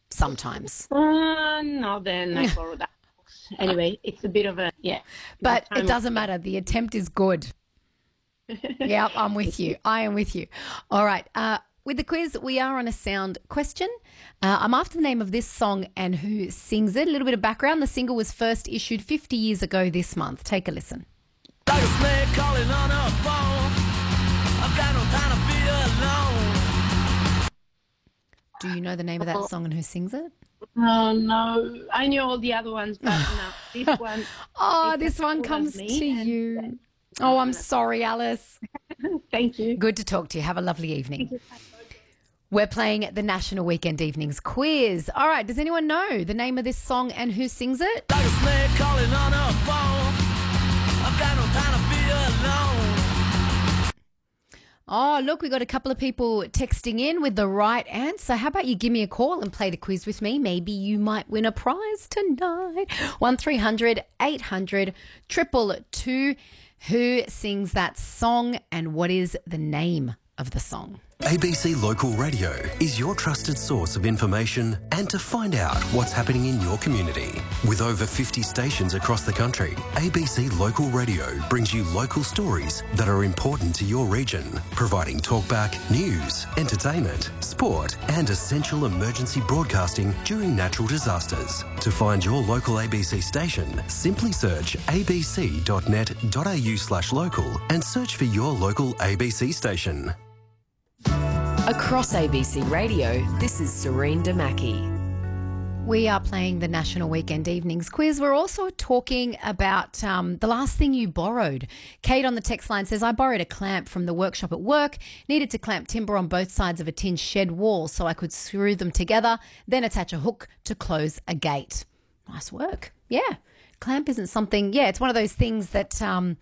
sometimes. No, then I borrow that. Anyway, it's a bit of a, But it doesn't matter. The attempt is good. Yeah, I'm with you. I am with you. All right. With the quiz, we are on a sound question. I'm after the name of this song and who sings it. A little bit of background. The single was first issued 50 years ago this month. Take a listen. Like a snake calling on a phone. I've got no time to be alone. Do you know the name of that song and who sings it? Oh, no. I knew all the other ones, but no. This one. This one comes to you. Oh, I'm sorry, Alice. Thank you. Good to talk to you. Have a lovely evening. We're playing the National Weekend Evenings quiz. All right, does anyone know the name of this song and who sings it? Like a snake calling on a phone. I've got no time to be alone. Oh, look, we got a couple of people texting in with the right answer. How about you give me a call and play the quiz with me? Maybe you might win a prize tonight. 1300 800 222. Who sings that song and what is the name of the song? ABC Local Radio is your trusted source of information and to find out what's happening in your community. With over 50 stations across the country, ABC Local Radio brings you local stories that are important to your region, providing talkback, news, entertainment, sport and essential emergency broadcasting during natural disasters. To find your local ABC station, simply search abc.net.au/local and search for your local ABC station. Across ABC Radio, this is Serene Damaki. We are playing the National Weekend Evenings quiz. We're also talking about the last thing you borrowed. Kate on the text line says, I borrowed a clamp from the workshop at work, needed to clamp timber on both sides of a tin shed wall so I could screw them together, then attach a hook to close a gate. Nice work. Yeah. Clamp isn't something, it's one of those things that...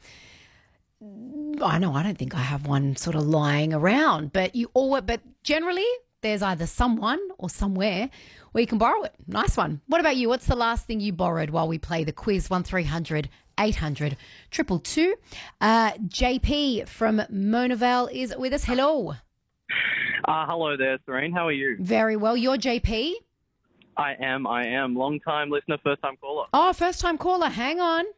I know I don't think I have one sort of lying around, but generally there's either someone or somewhere where you can borrow it. Nice one. What about you? What's the last thing you borrowed while we play the quiz? 1300 800 222. JP from Mona Vale is with us. Hello. Hello there, Serene. How are you? Very well. You're JP? I am. Long time listener, first time caller. Oh, first time caller. Hang on.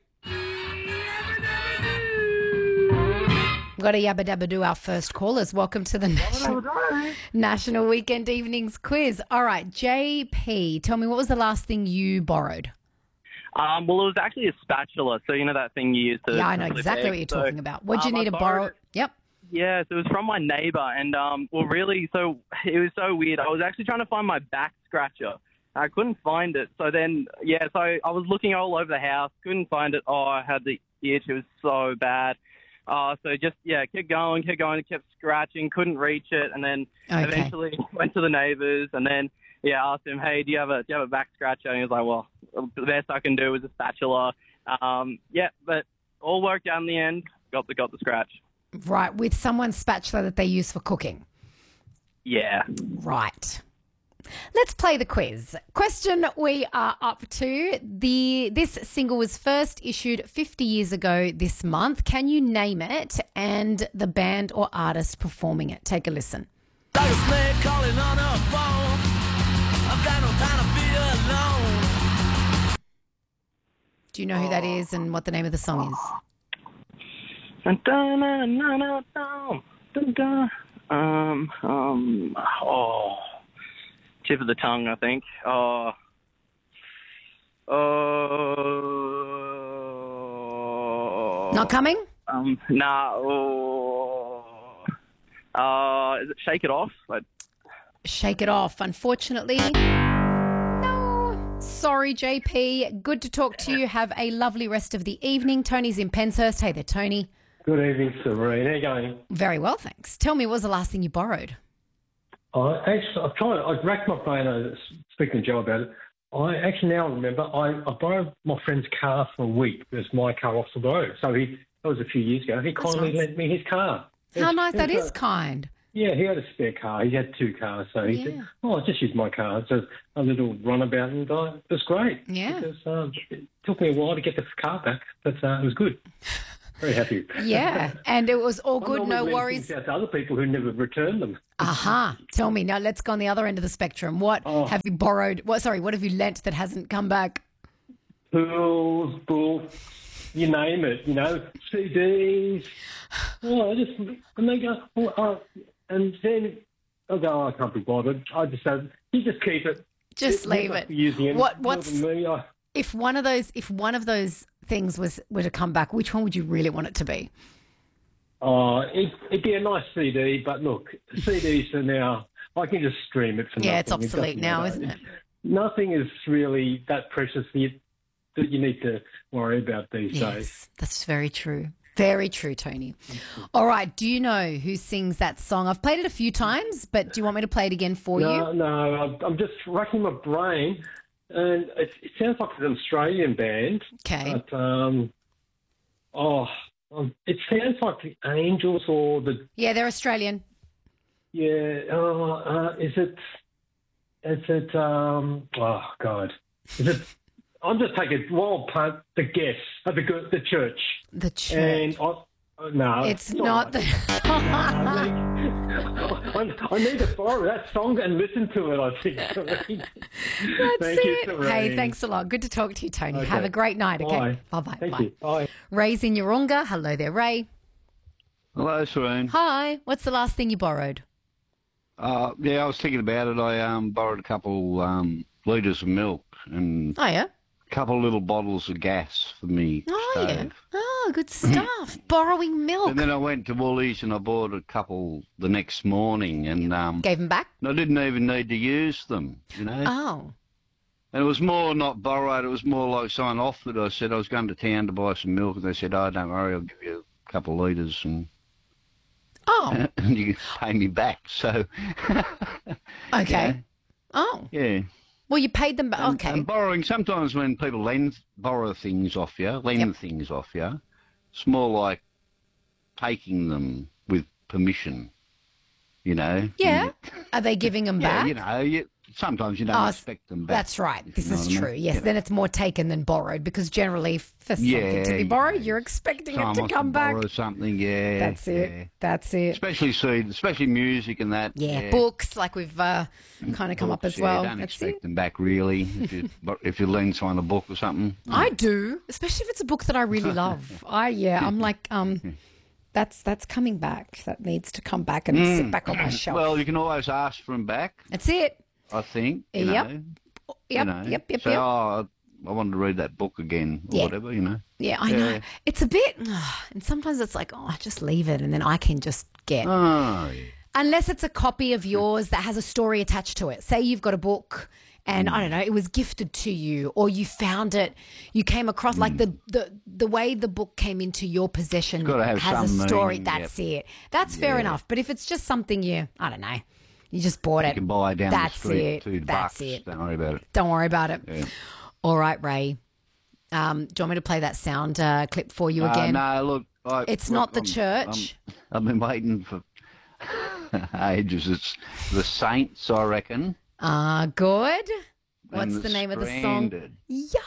We've got to yabba dabba do our first callers. Welcome to the National Weekend Evenings quiz. All right, JP, tell me, what was the last thing you borrowed? Well, it was actually a spatula. So, you know that thing you use to... Yeah, I know exactly what you're talking about. What did you need to borrow? Yep. Yeah, so it was from my neighbour. And, it was so weird. I was actually trying to find my back scratcher. I couldn't find it. So then, so I was looking all over the house, couldn't find it. Oh, I had the itch. It was so bad. So just, kept going, kept scratching, couldn't reach it, and then eventually went to the neighbours and then, asked him, hey, do you have a back scratcher? And he was like, well, the best I can do is a spatula. But all worked out in the end, got the scratch. Right, with someone's spatula that they use for cooking? Yeah. Right. Let's play the quiz. Question we are up to. This single was first issued 50 years ago this month. Can you name it and the band or artist performing it? Take a listen. Like a snake calling on a phone. I've got no time to be alone. Do you know who that is and what the name of the song is? Tip of the tongue, I think. Not coming? Is it Shake It Off? Shake It Off. Unfortunately, no. Sorry, JP. Good to talk to you. Have a lovely rest of the evening. Tony's in Penshurst. Hey there, Tony. Good evening, Serene. How are you going? Very well, thanks. Tell me, what was the last thing you borrowed? I've racked my brain speaking to Joe about it. I actually now remember I borrowed my friend's car for a week because my car off the road. So that was a few years ago. He kindly lent me his car. How nice. That is kind. Yeah, he had a spare car. He had two cars. So he said, I'll just use my car. So a little runabout and it was great. Yeah. Because it took me a while to get the car back, but it was good. Very happy. Yeah, and it was all I good, normally no lend worries. things out to other people who never return them. Aha. Tell me now. Let's go on the other end of the spectrum. What have you borrowed? What have you lent that hasn't come back? Tools, books, you name it. CDs. And they go, and then I go, I can't be bothered. I just say, you just keep it. Just leave it. If one of those things were to come back, which one would you really want it to be? It'd be a nice CD, but look, CDs are now, I can just stream it for nothing. Yeah, it's obsolete now, isn't it? Nothing is really that precious that you need to worry about these days. Yes, that's very true. Very true, Tony. All right, do you know who sings that song? I've played it a few times, but do you want me to play it again for you? No, I'm just racking my brain, and it sounds like an Australian band. Okay. But, it sounds like the Angels or the... Yeah, they're Australian. Yeah, is it, oh, God. Is it, I'm just taking a wild punt, the guess, the church. The church. And no. It's not the... I need to borrow that song and listen to it, I think. That's Thank you, it. Serene. Hey, thanks a lot. Good to talk to you, Tony. Okay. Have a great night, okay? Bye. Bye-bye. Thank Bye. you. Bye. Ray's in Yoronga. Hello there, Ray. Hello, Serene. Hi. What's the last thing you borrowed? Yeah, I was thinking about it. I borrowed a couple litres of milk and Oh, yeah? a couple little bottles of gas for me Oh, stove. yeah. Oh, good stuff. Borrowing milk. And then I went to Woolies and I bought a couple the next morning and Gave them back? I didn't even need to use them, Oh. And it was more not borrowed, it was more like someone offered. I said I was going to town to buy some milk and they said, oh, don't worry, I'll give you a couple of litres and Oh. and you can pay me back. So, Okay. Yeah. Oh. Yeah. Well, you paid them back. And, Okay. and borrowing, sometimes when people borrow things off you, things off you, it's more like taking them with permission, Yeah. Are they giving them back? Sometimes you don't expect them back. That's right. This you know is what I mean? true. Yes, then it's more taken than borrowed because generally for something to be borrowed, you're expecting it to come back. Borrow something, yeah. That's it. Yeah. That's it. Especially music and that. Yeah, books like we've kind of come up as well. Don't That's expect it. them back really if you lend someone a book or something. I do, especially if it's a book that I really love. I'm like, that's coming back. That needs to come back and sit back on my shelf. Well, you can always ask for them back. That's it. I think. Yep. Yep. Say, I wanted to read that book again or whatever, Yeah, I know. It's a bit, and sometimes it's like, just leave it and then I can just get. Oh, yeah. Unless it's a copy of yours that has a story attached to it. Say you've got a book and, I don't know, it was gifted to you or you found it, you came across, like the way the book came into your possession Gotta have has a some story. meaning, That's it. That's fair enough. But if it's just something I don't know, you just bought it. You can buy down That's the street it. $2. That's it. Don't worry about it. Don't worry about it. Yeah. All right, Ray. Do you want me to play that sound clip for you again? No, look. It's not the church. I've been waiting for ages. It's the Saints, I reckon. Good. What's And the name of the song? Stranded. Yeah.